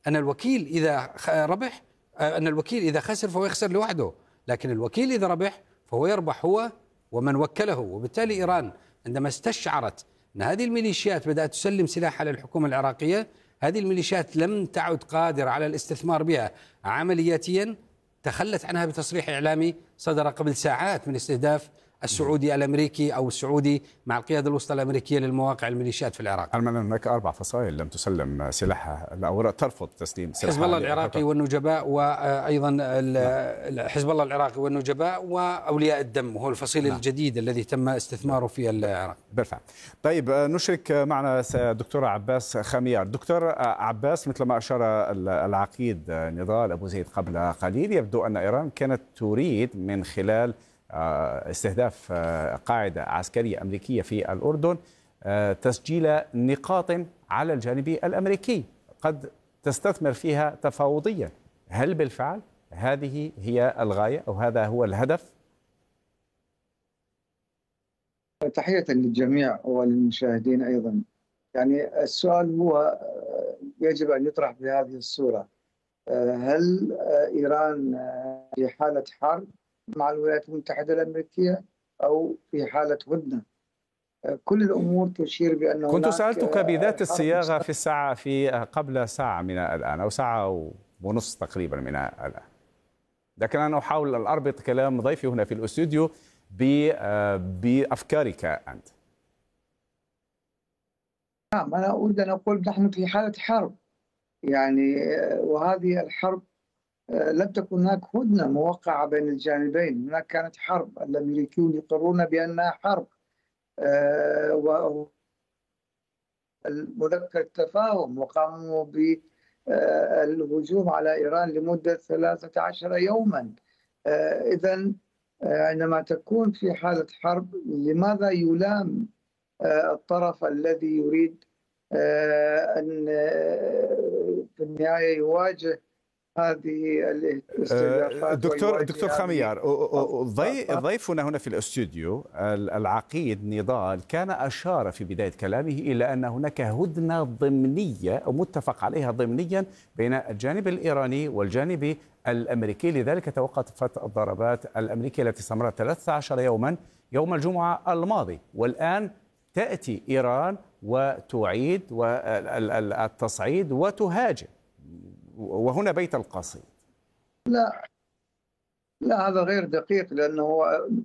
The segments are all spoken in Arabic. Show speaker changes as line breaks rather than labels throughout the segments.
أن الوكيل إذا ربح، أن الوكيل إذا خسر فهو يخسر لوحده، لكن الوكيل إذا ربح فهو يربح هو ومن وكله. وبالتالي إيران عندما استشعرت أن هذه الميليشيات بدأت تسلم سلاح على الحكومة العراقية، هذه الميليشيات لم تعد قادرة على الاستثمار بها عملياتيا، تخلت عنها بتصريح إعلامي صدر قبل ساعات من استهداف السعودي الأمريكي أو السعودي مع القيادة الوسطى الأمريكية للمواقع الميليشيات في العراق.
علما أن هناك 4 فصائل لم تسلم سلاحها أو ترفض تسليم سلاحها،
حزب الله العراقي والنجباء، وأيضا حزب الله العراقي والنجباء وأولياء الدم، وهو الفصيل الجديد الذي تم استثماره في العراق.
بالفعل. طيب نشرك معنا دكتور عباس خميار. دكتور عباس، مثل ما أشار العقيد نضال أبو زيد قبل قليل، يبدو أن إيران كانت تريد من خلال استهداف قاعدة عسكرية أمريكية في الأردن تسجيل نقاط على الجانب الأمريكي قد تستثمر فيها تفاوضيا. هل بالفعل هذه هي الغاية أو هذا هو الهدف؟
تحية للجميع وللمشاهدين أيضا. يعني السؤال هو يجب أن يطرح بهذه الصورة: هل إيران في حالة حرب مع الولايات المتحدة الأمريكية أو في حالة هدنة؟ كل الأمور تشير بأنه
كنت سألتك بذات الصياغة في قبل ساعة من الآن أو ساعة ونصف تقريبا من الآن، لكن أنا أحاول أن أربط كلام ضيفي هنا في الاستوديو بأفكارك أنت.
نعم، أنا أريد أن أقول نحن في حالة حرب، يعني وهذه الحرب لم تكن هناك هدنة موقعة بين الجانبين، هناك كانت حرب. الأمريكيون يقرون بأنها حرب، ومذكر التفاهم، وقاموا بالهجوم على إيران لمدة 13 يوما. إذن عندما تكون في حالة حرب، لماذا يلام الطرف الذي يريد أن في النهاية يواجه هذه الاستهدافات؟
دكتور خميار، ضيفنا هنا في الاستوديو العقيد نضال كان أشار في بداية كلامه إلى أن هناك هدنة ضمنية أو متفق عليها ضمنيا بين الجانب الإيراني والجانب الأمريكي، لذلك توقفت الضربات الأمريكية التي استمرت 13 يوما يوم الجمعة الماضي، والآن تأتي إيران وتعيد التصعيد وتهاجم، وهنا بيت القصيد.
لا، هذا غير دقيق، لأنه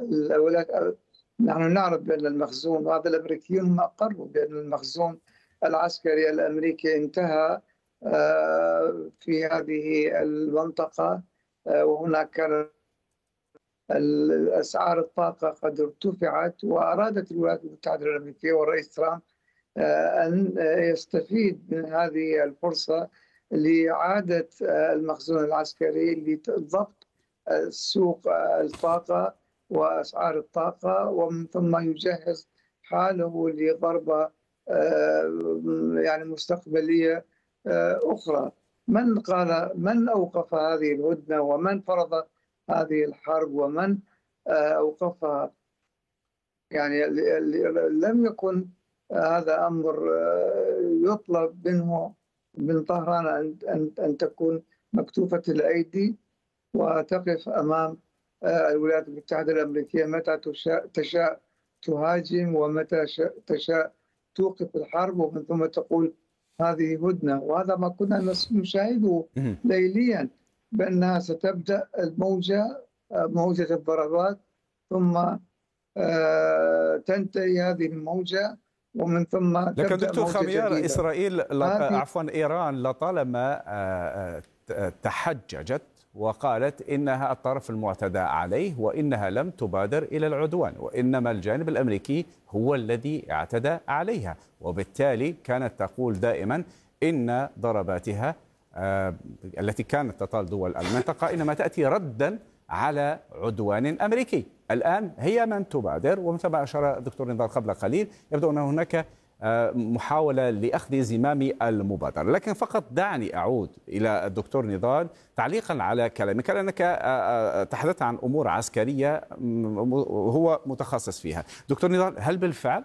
نحن نعرف بأن المخزون، وهذا الأمريكيون أقروا بأن المخزون العسكري الأمريكي انتهى في هذه المنطقة، وهناك كان الأسعار الطاقة قد ارتفعت، وأرادت الولايات المتحدة الأمريكية والرئيس ترامب أن يستفيد من هذه الفرصة لإعادة المخزون العسكري لضبط سوق الطاقة وأسعار الطاقة، ومن ثم يجهز حاله لضربة يعني مستقبلية أخرى. من أوقف هذه الهدنة، ومن فرض هذه الحرب، ومن أوقفها؟ يعني لم يكن هذا أمر يطلب منه من طهران أن تكون مكتوفة الأيدي وتقف أمام الولايات المتحدة الأمريكية متى تشاء تهاجم، ومتى تشاء توقف الحرب، ومن ثم تقول هذه هدنة. وهذا ما كنا نشاهده ليليا، بأنها ستبدأ موجة الضربات، ثم تنتهي هذه الموجة، ومن ثم
لكن دكتور خميار، إسرائيل إيران لطالما تحججت وقالت إنها الطرف المعتدى عليه، وإنها لم تبادر إلى العدوان، وإنما الجانب الأمريكي هو الذي اعتدى عليها، وبالتالي كانت تقول دائما إن ضرباتها التي كانت تطال دول المنطقة إنما تأتي ردا على عدوان أمريكي. الآن هي من تبادر، ومثل ما أشار الدكتور نضال قبل قليل يبدو أن هناك محاولة لأخذ زمام المبادرة. لكن فقط دعني أعود إلى الدكتور نضال تعليقا على كلامك، لأنك تحدثت عن أمور عسكرية هو متخصص فيها. دكتور نضال، هل بالفعل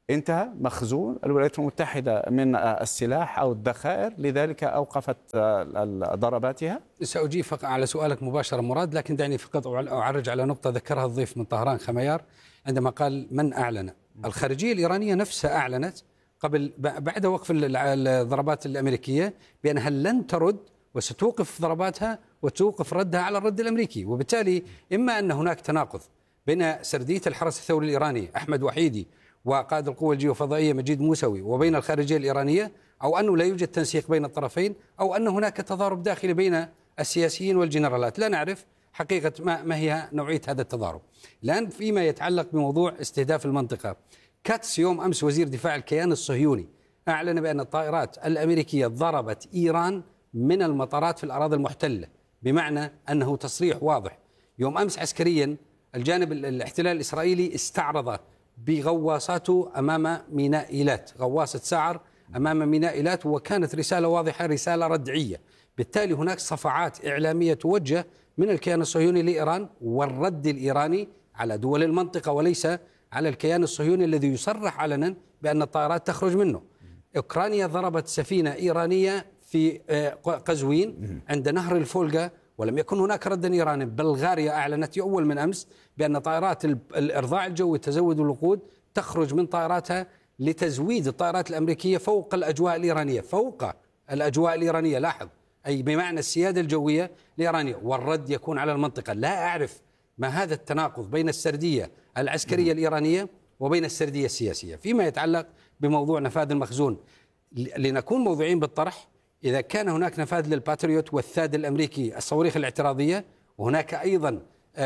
انتهى مخزون الولايات المتحدة من السلاح أو الذخائر، لذلك أوقفت ضرباتها؟
سأجيب فقط على سؤالك مباشرة مراد، لكن دعني فقط أعرج على نقطة ذكرها الضيف من طهران خميار عندما قال من أعلن. الخارجية الإيرانية نفسها أعلنت بعد وقف الضربات الأمريكية بأنها لن ترد وستوقف ضرباتها وتوقف ردها على الرد الأمريكي. وبالتالي إما أن هناك تناقض بين سردية الحرس الثوري الإيراني أحمد وحيدي وقائد القوى الجيوفضائية مجيد موسوي وبين الخارجية الإيرانية، أو أنه لا يوجد تنسيق بين الطرفين، أو أن هناك تضارب داخلي بين السياسيين والجنرالات. لا نعرف حقيقة ما هي نوعية هذا التضارب. الآن فيما يتعلق بموضوع استهداف المنطقة، كاتس يوم أمس وزير دفاع الكيان الصهيوني أعلن بأن الطائرات الأمريكية ضربت إيران من المطارات في الأراضي المحتلة، بمعنى أنه تصريح واضح. يوم أمس عسكريا الجانب الاحتلال الإسرائيلي استعرض بغواصاته أمام ميناء إيلات، غواصة سعر أمام ميناء إيلات، وكانت رسالة واضحة، رسالة ردعية. بالتالي هناك صفعات إعلامية توجه من الكيان الصهيوني لإيران والرد الإيراني على دول المنطقة وليس على الكيان الصهيوني الذي يصرح علنا بأن الطائرات تخرج منه. أوكرانيا ضربت سفينة إيرانية في قزوين عند نهر الفولغا ولم يكن هناك ردا إيراني. بلغاريا أعلنت أول من أمس بأن طائرات الإرضاع الجوي تزود الوقود تخرج من طائراتها لتزويد الطائرات الأمريكية فوق الأجواء الإيرانية، فوق الأجواء الإيرانية، لاحظ، أي بمعنى السيادة الجوية الإيرانية، والرد يكون على المنطقة. لا أعرف ما هذا التناقض بين السردية العسكرية الإيرانية وبين السردية السياسية. فيما يتعلق بموضوع نفاذ المخزون، لنكون موضوعين بالطرح، إذا كان هناك نفاذ للباتريوت والثاد الأمريكي الصواريخ الاعتراضية، وهناك أيضا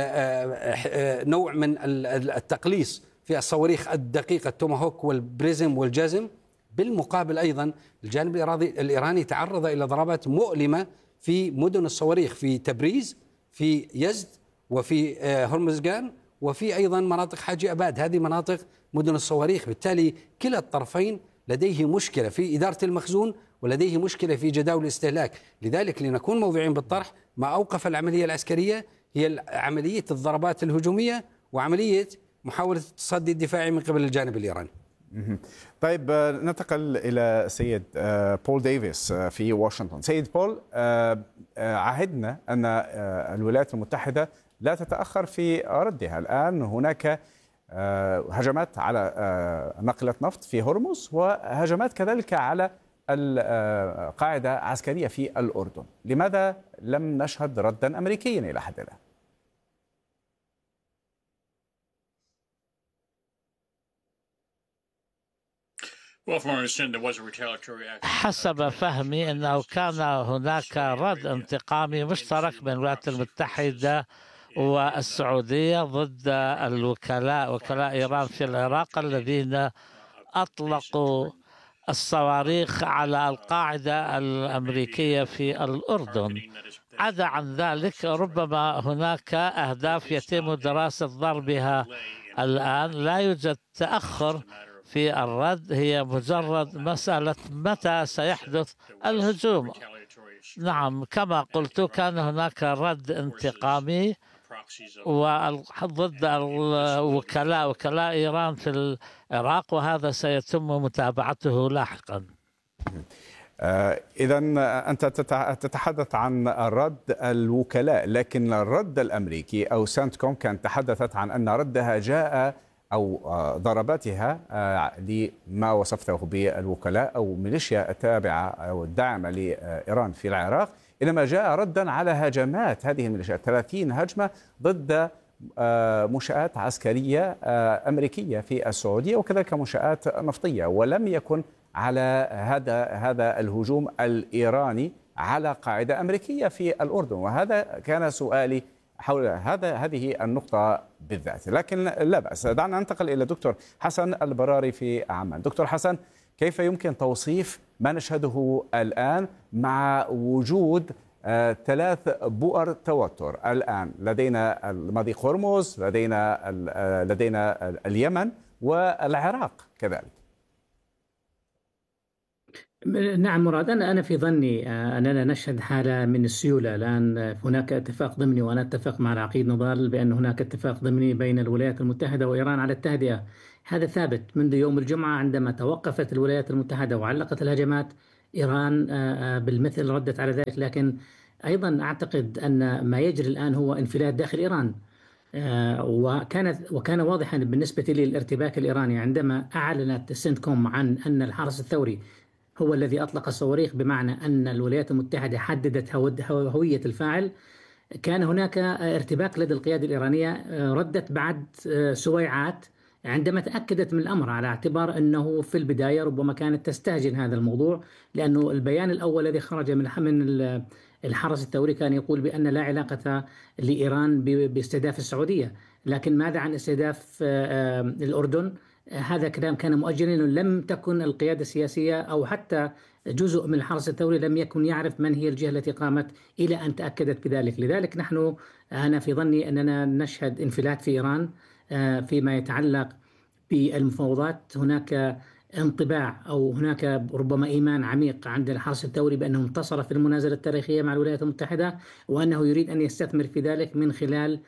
نوع من التقليص في الصواريخ الدقيقة التوماهوك والبريزم والجازم، بالمقابل أيضا الجانب الإيراني تعرض إلى ضربات مؤلمة في مدن الصواريخ، في تبريز، في يزد، وفي هرمزغان، وفي أيضا مناطق حاجي أباد. هذه مناطق مدن الصواريخ. بالتالي كلا الطرفين لديه مشكلة في إدارة المخزون ولديه مشكلة في جداول الاستهلاك. لذلك لنكون موضوعين بالطرح، ما أوقف العملية العسكرية هي عملية الضربات الهجومية وعملية محاولة التصدي الدفاعي من قبل الجانب الإيراني.
طيب ننتقل إلى سيد بول ديفيس في واشنطن. سيد بول، عهدنا أن الولايات المتحدة لا تتأخر في ردها. الآن هناك هجمات على نقلة نفط في هرمز وهجمات كذلك على قاعدة عسكرية في الأردن. لماذا لم نشهد ردا أمريكيا إلى حد الآن؟
حسب فهمي أنه كان هناك رد انتقامي مشترك بين الولايات المتحدة والسعودية ضد وكلاء إيران في العراق الذين أطلقوا الصواريخ على القاعدة الأمريكية في الأردن. عدا عن ذلك ربما هناك أهداف يتم دراسة ضربها الآن. لا يوجد تأخر في الرد، هي مجرد مسألة متى سيحدث الهجوم. نعم، كما قلت كان هناك رد انتقامي ضد وكلاء إيران في العراق، وهذا سيتم متابعته لاحقا.
إذا أنت تتحدث عن رد الوكلاء، لكن الرد الأمريكي أو سنتكوم كانت تحدثت عن أن ردها جاء أو ضرباتها لما وصفته بالوكلاء أو ميليشيا التابعة أو الداعمة لإيران في العراق، إنما جاء ردا على هجمات هذه الميليشيات 30 هجمة ضد منشآت عسكرية أمريكية في السعودية وكذلك منشآت نفطية، ولم يكن على هذا الهجوم الإيراني على قاعدة أمريكية في الأردن. وهذا كان سؤالي حول هذه النقطة بالذات، لكن لا بأس. دعنا ننتقل إلى دكتور حسن البراري في عمان. دكتور حسن، كيف يمكن توصيف ما نشهده الآن مع وجود 3 بؤر توتر الآن؟ لدينا مضيق هرمز، لدينا اليمن والعراق كذلك.
نعم مراد، أنا في ظني أننا نشهد حالة من السيولة. الآن هناك اتفاق ضمني، وأنا أتفق مع العقيد نضال بأن هناك اتفاق ضمني بين الولايات المتحدة وإيران على التهدئة هذا ثابت منذ يوم الجمعة عندما توقفت الولايات المتحدة وعلقت الهجمات. إيران بالمثل ردت على ذلك، لكن أيضا أعتقد أن ما يجري الآن هو انفلات داخل إيران. وكان واضحا بالنسبة لي الارتباك الإيراني عندما أعلنت سنتكوم عن أن الحرس الثوري هو الذي أطلق الصواريخ، بمعنى أن الولايات المتحدة حددت هوية الفاعل. كان هناك ارتباك لدى القيادة الإيرانية، ردت بعد سويعات عندما تأكدت من الأمر، على اعتبار أنه في البداية ربما كانت تستهجن هذا الموضوع، لأنه البيان الأول الذي خرج من الحرس الثوري كان يقول بأن لا علاقة لإيران باستهداف السعودية. لكن ماذا عن استهداف الأردن؟ هذا كلام كان مؤجلا، لم تكن القيادة السياسية أو حتى جزء من الحرس الثوري لم يكن يعرف من هي الجهة التي قامت إلى أن تأكدت بذلك. لذلك أنا في ظني أننا نشهد انفلات في إيران فيما يتعلق بالمفاوضات. هناك انطباع أو هناك ربما إيمان عميق عند الحرس الثوري بأنه انتصر في المنازلة التاريخية مع الولايات المتحدة، وأنه يريد أن يستثمر في ذلك من خلال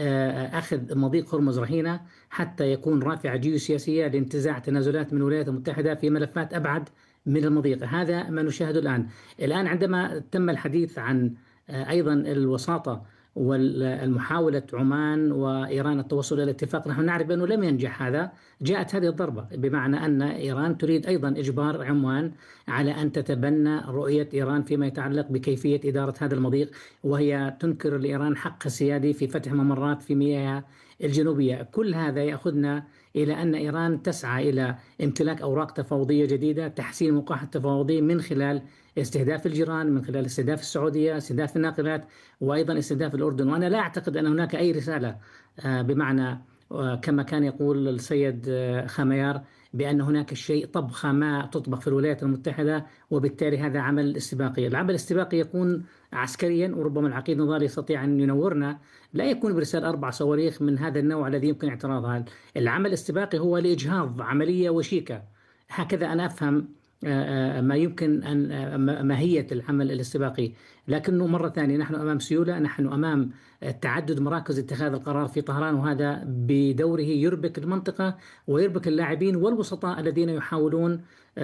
أخذ مضيق هرمز رهينة حتى يكون رافعة جيوسياسية لانتزاع تنازلات من الولايات المتحدة في ملفات أبعد من المضيق. هذا ما نشاهده الآن عندما تم الحديث عن أيضا الوساطة والمحاولة عمان وإيران التوصل إلى اتفاق. نحن نعرف أنه لم ينجح هذا. جاءت هذه الضربة بمعنى أن إيران تريد أيضا إجبار عمان على أن تتبنى رؤية إيران فيما يتعلق بكيفية إدارة هذا المضيق، وهي تنكر لإيران حق السيادي في فتح ممرات في مياه الجنوبية. كل هذا يأخذنا إلى أن إيران تسعى إلى امتلاك أوراق تفاوضية جديدة، تحسين موقعها التفاوضي من خلال استهداف الجيران، من خلال استهداف السعودية، استهداف الناقلات، وأيضا استهداف الأردن. وأنا لا أعتقد أن هناك أي رسالة بمعنى كما كان يقول السيد خميار بأن هناك شيء طبخة ما تطبخ في الولايات المتحدة، وبالتالي هذا عمل استباقي. العمل الاستباقي يكون عسكريا، وربما العقيد نضال يستطيع أن ينورنا، لا يكون برسال 4 صواريخ من هذا النوع الذي يمكن اعتراضها. العمل الاستباقي هو لإجهاض عملية وشيكة، هكذا أنا أفهم ما يمكن أن ماهية العمل الاستباقي. لكنه مرة ثانية نحن أمام سيولة، نحن أمام تعدد مراكز اتخاذ القرار في طهران، وهذا بدوره يربك المنطقة ويربك اللاعبين والوسطاء الذين يحاولون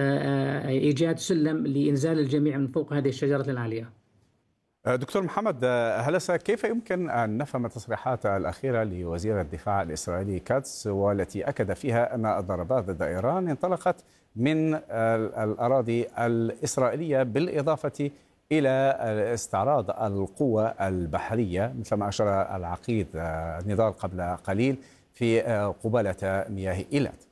إيجاد سلم لإنزال الجميع من فوق هذه الشجرة العالية.
دكتور محمد هلسة، كيف يمكن أن نفهم التصريحات الأخيرة لوزير الدفاع الإسرائيلي كاتس، والتي أكد فيها أن الضربات ضد إيران انطلقت من الأراضي الإسرائيلية، بالإضافة إلى استعراض القوة البحرية مثل ما أشار العقيد نضال قبل قليل في قبالة مياه إيلات؟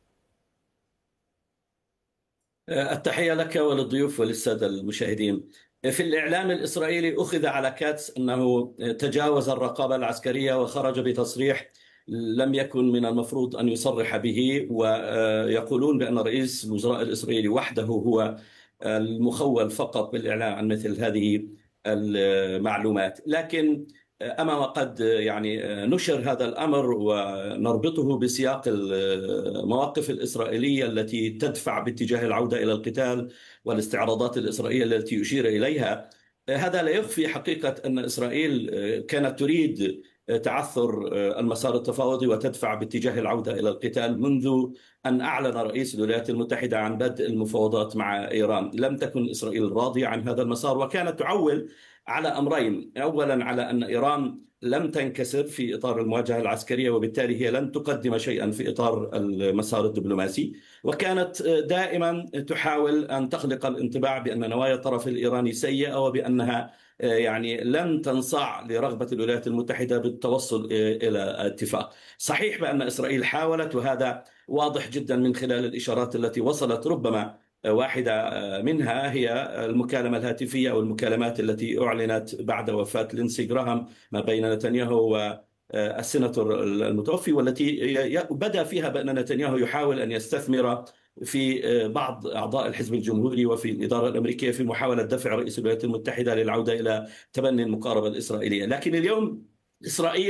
التحية لك وللضيوف وللسادة المشاهدين. في الإعلام الإسرائيلي أخذ على كاتس أنه تجاوز الرقابة العسكرية وخرج بتصريح لم يكن من المفروض أن يصرح به، ويقولون بأن رئيس الوزراء الإسرائيلي وحده هو المخول فقط بالإعلام عن مثل هذه المعلومات. لكن أما وقد نشر هذا الأمر ونربطه بسياق المواقف الإسرائيلية التي تدفع باتجاه العودة إلى القتال والاستعراضات الإسرائيلية التي يشير إليها، هذا لا يخفي حقيقة أن إسرائيل كانت تريد تعثر المسار التفاوضي وتدفع باتجاه العودة إلى القتال منذ أن أعلن رئيس الولايات المتحدة عن بدء المفاوضات مع إيران. لم تكن إسرائيل راضية عن هذا المسار، وكانت تعول على أمرين: أولا على أن إيران لم تنكسر في إطار المواجهة العسكرية، وبالتالي هي لن تقدم شيئا في إطار المسار الدبلوماسي، وكانت دائما تحاول أن تخلق الانطباع بأن نوايا الطرف الإيراني سيئة، وبأنها لن تنصاع لرغبة الولايات المتحدة بالتوصل إلى اتفاق. صحيح بأن إسرائيل حاولت، وهذا واضح جدا من خلال الإشارات التي وصلت، ربما واحدة منها هي المكالمة الهاتفية أو المكالمات التي أعلنت بعد وفاة لينسي جراهام ما بين نتنياهو والسيناتور المتوفي، والتي بدأ فيها بأن نتنياهو يحاول أن يستثمر في بعض أعضاء الحزب الجمهوري وفي الإدارة الأمريكية في محاولة دفع رئيس الولايات المتحدة للعودة إلى تبني المقاربة الإسرائيلية. لكن اليوم إسرائيل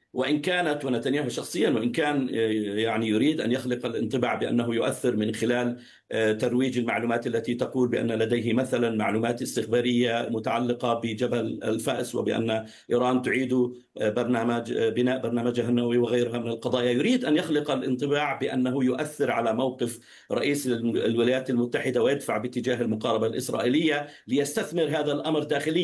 وإن كانت ونتنياهو شخصيا وإن كان يعني يريد أن يخلق الانطباع بأنه يؤثر من خلال ترويج المعلومات التي تقول بأن لديه مثلا معلومات استخبارية متعلقة بجبل الفأس وبأن إيران تعيد بناء برنامجها النووي وغيرها من القضايا، يريد أن يخلق الانطباع بأنه يؤثر على موقف رئيس الولايات المتحدة ويدفع باتجاه المقاربة الإسرائيلية ليستثمر هذا الأمر داخليا.